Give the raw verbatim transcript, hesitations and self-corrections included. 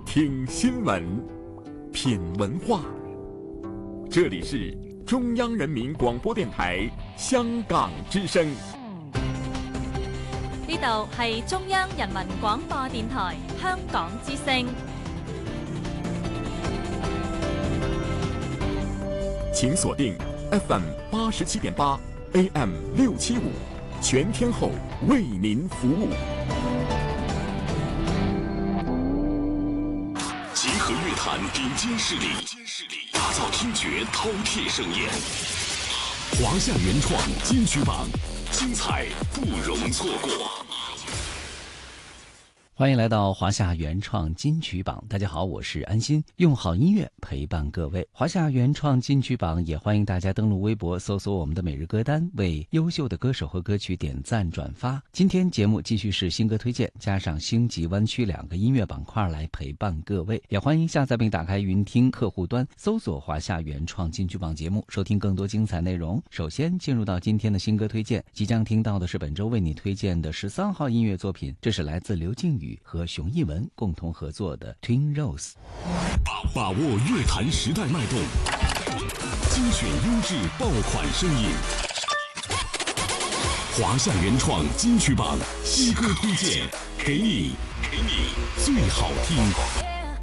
听新闻，品文化。这里是中央人民广播電台香港之聲。 呢度係中央人民廣播電台香港之聲。 請鎖定 F M 八十七點八 A M 六七五，全天候為您服務。集合樂壇頂尖勢力，打造聽覺饕餮盛宴。華夏原創金曲榜，精彩不容錯過。 歡迎來到華夏原創金曲榜，大家好，我是安心，用好音樂陪伴各位。華夏原創金曲榜也歡迎大家登錄微博搜索我們的每日歌單，為優秀的歌手和歌曲點讚轉發。今天節目繼續是新歌推薦加上星級灣區兩個音樂板塊來陪伴各位，也歡迎下載並打開雲聽客戶端搜索華夏原創金曲榜節目，收聽更多精彩內容。首先進入到今天的新歌推薦，即將聽到的是本周為你推薦的十三號音樂作品，這是來自劉靜宇和熊藝文共同合作的 Twin Rose。 把握樂壇時代脈動，精選優質爆款聲音。華夏原創金曲榜新歌推薦，給你給你最好聽。